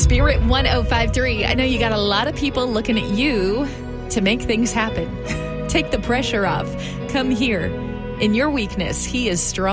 Spirit 105.3. I know you got a lot of people looking at you to make things happen. Take the pressure off. Come here. In your weakness, he is strong.